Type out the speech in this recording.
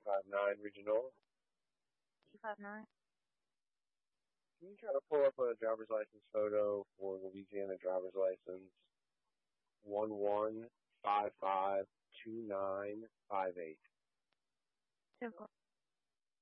259 Regional. 259. Can you try to pull up a driver's license photo for Louisiana driver's license 11552958? 10-4.